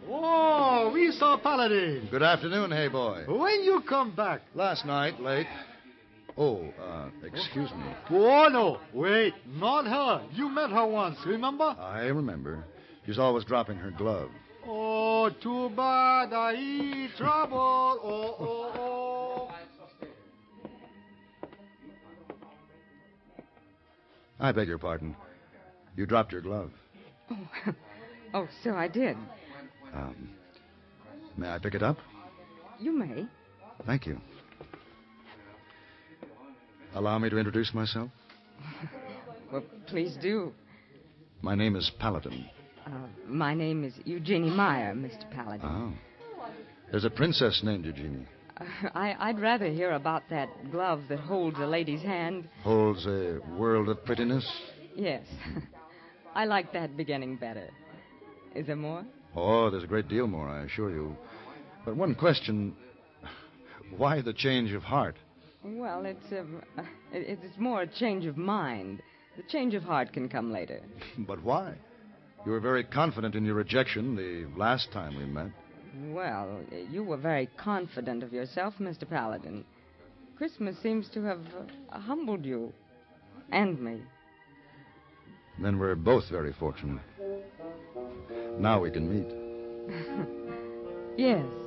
Oh, we saw Paladin. Good afternoon, hey boy. When you come back? Last night, late. Oh, excuse me. Oh, no. Wait, not her. You met her once, remember? I remember. She's always dropping her glove. Oh, too bad. I eat trouble. Oh. I beg your pardon. You dropped your glove. Oh, so I did. May I pick it up? You may. Thank you. Allow me to introduce myself. Well, please do. My name is Paladin. My name is Eugenie Meyer, Mr. Paladin. Oh. There's a princess named Eugenie. I'd rather hear about that glove that holds a lady's hand. Holds a world of prettiness? Yes. I like that beginning better. Is there more? Oh, there's a great deal more, I assure you. But one question. Why the change of heart? Well, it's more a change of mind. The change of heart can come later. But why? You were very confident in your rejection the last time we met. Well, you were very confident of yourself, Mr. Paladin. Christmas seems to have humbled you. And me. Then we're both very fortunate. Now we can meet. Yes.